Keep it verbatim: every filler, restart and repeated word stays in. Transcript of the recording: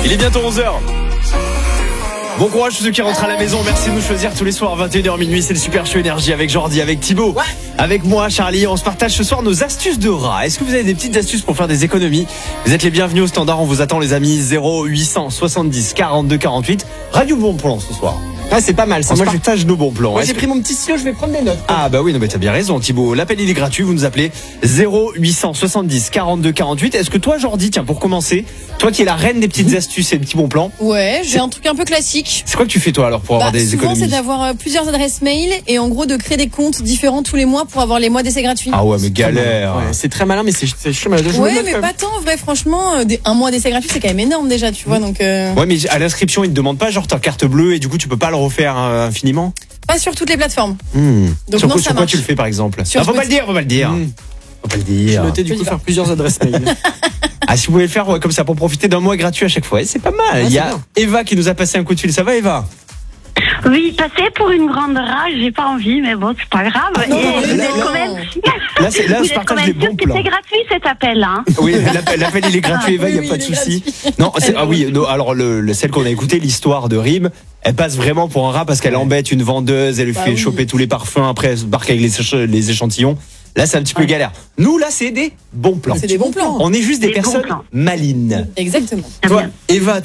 Il est bientôt onze heures. Bon courage tous ceux qui rentrent à la maison. Merci de nous choisir tous les soirs à vingt et une heures minuit. C'est le Super Show Énergie avec Jordi, avec Thibaut, ouais. avec moi, Charlie. On se partage ce soir nos astuces de rat. Est-ce que vous avez des petites astuces pour faire des économies? Vous êtes les bienvenus au standard. On vous attend les amis. zéro huit cent soixante-dix quarante-deux quarante-huit. Radio Bon Plan ce soir. Ah, c'est pas mal. Ça. On Moi, se partage je... nos bons plans. Moi, j'ai pris mon petit stylo, je vais prendre des notes. Ah bah oui, non mais t'as bien raison Thibaut. L'appel il est gratuit, vous nous appelez zéro huit cent soixante-dix quarante-deux quarante-huit. Est-ce que toi Jordi, tiens pour commencer, toi qui es la reine des petites astuces et des petits bons plans. Ouais, j'ai un truc un peu classique. C'est quoi que tu fais toi alors pour bah, avoir des souvent, économies? C'est d'avoir euh, plusieurs adresses mail et en gros de créer des comptes différents tous les mois pour avoir les mois d'essai gratuits. Ah ouais mais galère. Ouais, c'est très malin mais c'est, c'est chiant. Mais ouais mais pas tant en vrai franchement. Euh, des, un mois d'essai gratuit c'est quand même énorme déjà tu vois donc. Euh... Ouais mais à l'inscription ils te demandent pas genre ta carte bleue et du coup tu peux pas le refaire euh, infiniment. Pas sur toutes les plateformes. Mmh. Donc sur non, quoi, ça sur quoi marche. tu le fais par exemple? Sur ah, Faut pas le dire, faut pas le dire. Mmh. Faut pas le dire. J'ai noté du coup faire plusieurs adresses mail. Ah si vous pouvez le faire ouais, comme ça pour profiter d'un mois gratuit à chaque fois, c'est pas mal. Ouais, Il y a bien. Eva qui nous a passé un coup de fil. Ça va Eva? Oui, passer pour une grande rage, j'ai pas envie, mais bon, c'est pas grave. Ah, non, et non, vous là, êtes là, quand même, Là, c'est, là vous je êtes quand partage même des sûr bons que plans. c'est gratuit cet appel, hein. Oui, l'appel, l'appel il est gratuit, Eva, il oui, n'y a pas oui, de il est souci. gratuit. Non, c'est, ah oui, non, alors le, le, celle qu'on a écoutée, l'histoire de Rime, elle passe vraiment pour un rat parce qu'elle embête une vendeuse, elle lui Bah fait oui. choper tous les parfums, après elle se barque avec les, les échantillons. Là, c'est un petit peu Ouais. galère. Nous, là, c'est des bons plans. C'est des bons plans. On est juste des, Des bons personnes plans. malines. Exactement. Très Toi, bien. Eva,